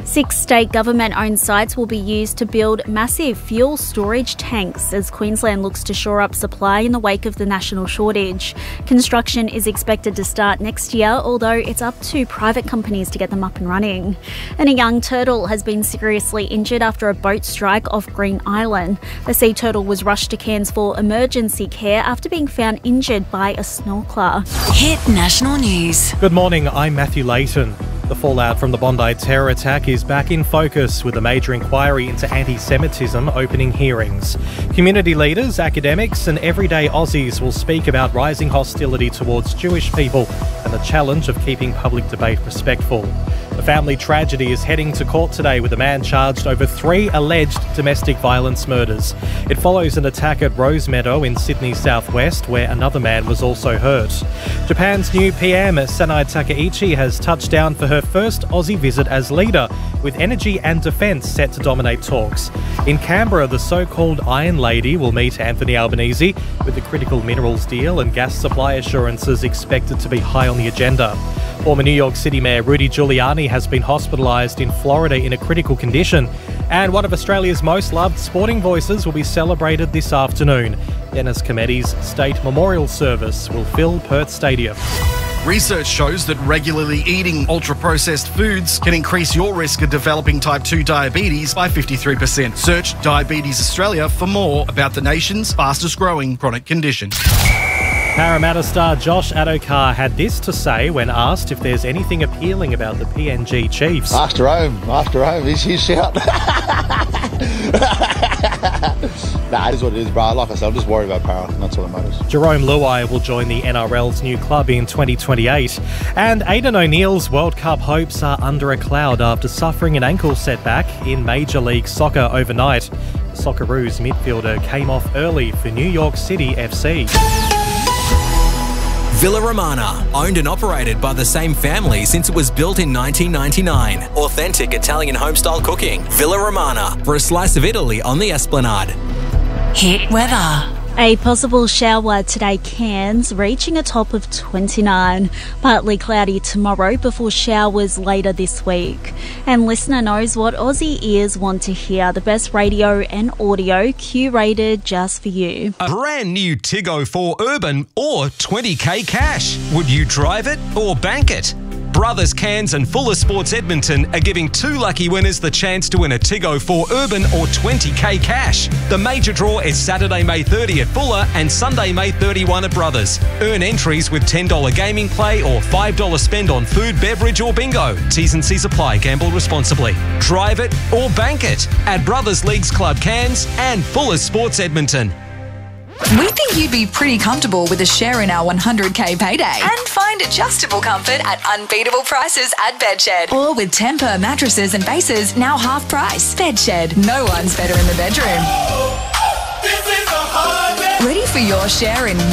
6 state government-owned sites will be used to build massive fuel storage tanks as Queensland looks to shore up supply in the wake of the national shortage. Construction is expected to start next year, although it's up to private companies to get them up and running. And a young turtle has been seriously injured after a boat strike off Green Island. The sea turtle was rushed to Cairns for emergency care after being found injured by a snorkeler. Hit National News. Good morning, I'm Matthew Layton. The fallout from the Bondi terror attack is back in focus with a major inquiry into anti-Semitism opening hearings. Community leaders, academics and everyday Aussies will speak about rising hostility towards Jewish people and the challenge of keeping public debate respectful. The family tragedy is heading to court today with a man charged over 3 alleged domestic violence murders. It follows an attack at Rosemeadow in Sydney's southwest where another man was also hurt. Japan's new PM, Sanai Takaichi, has touched down for her first Aussie visit as leader, with energy and defence set to dominate talks. In Canberra, the so-called Iron Lady will meet Anthony Albanese, with the critical minerals deal and gas supply assurances expected to be high on the agenda. Former New York City Mayor Rudy Giuliani has been hospitalised in Florida in a critical condition. And one of Australia's most loved sporting voices will be celebrated this afternoon. Dennis Cometti's State Memorial Service will fill Perth Stadium. Research shows that regularly eating ultra-processed foods can increase your risk of developing type 2 diabetes by 53%. Search Diabetes Australia for more about the nation's fastest-growing chronic condition. Parramatta star Josh Adokar had this to say when asked if there's anything appealing about the PNG Chiefs. After home, is his shout. Nah, it is what it is, bro. Like I said, I'm just worried about Parra, and that's all that matters. Jerome Luai will join the NRL's new club in 2028. And Aidan O'Neill's World Cup hopes are under a cloud after suffering an ankle setback in Major League Soccer overnight. The Socceroos midfielder came off early for New York City FC. Villa Romana, owned and operated by the same family since it was built in 1999. Authentic Italian home-style cooking. Villa Romana, for a slice of Italy on the Esplanade. Hit weather. A possible shower today, Cairns, reaching a top of 29. Partly cloudy tomorrow before showers later this week. And listener knows what Aussie ears want to hear. The best radio and audio curated just for you. A brand new Tiggo 4 Urban or 20k cash. Would you drive it or bank it? Brothers Cairns and Fuller Sports Edmonton are giving 2 lucky winners the chance to win a Tiggo 4 Urban or 20k cash. The major draw is Saturday, May 30 at Fuller and Sunday, May 31 at Brothers. Earn entries with $10 gaming play or $5 spend on food, beverage or bingo. T's and C's apply. Gamble responsibly. Drive it or bank it at Brothers Leagues Club Cairns and Fuller Sports Edmonton. We think you'd be pretty comfortable with a share in our 100k payday and find adjustable comfort at unbeatable prices at Bedshed. Or with Tempur mattresses and bases now half price. Bedshed, no one's better in the bedroom. Ready for your share in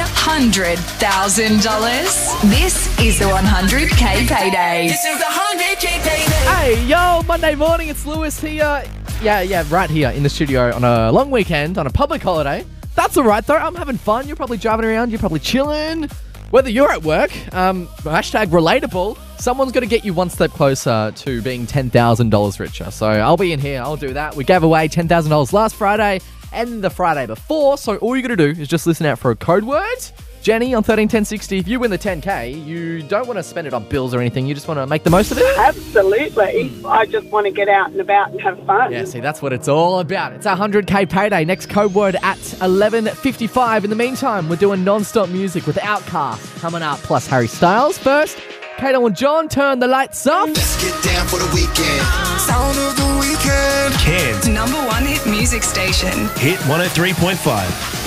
$100,000? This is the 100k payday. This is the 100k payday. Hey, yo, Monday morning, it's Lewis here. Yeah, right here in the studio on a long weekend, on a public holiday. That's all right, though. I'm having fun. You're probably driving around. You're probably chilling. Whether you're at work, hashtag relatable, someone's got to get you one step closer to being $10,000 richer. So I'll be in here. I'll do that. We gave away $10,000 last Friday and the Friday before. So all you got to do is just listen out for a code word. Jenny on 131060, if you win the 10K, you don't want to spend it on bills or anything. You just want to make the most of it? Absolutely. I just want to get out and about and have fun. Yeah, see, that's what it's all about. It's our 100K payday. Next code word at 11:55. In the meantime, we're doing non-stop music with Outkast coming up, plus Harry Styles. First, Kato and John, turn the lights off. Let's get down for the weekend. Sound of the weekend. Cairns. #1 hit music station. Hit 103.5.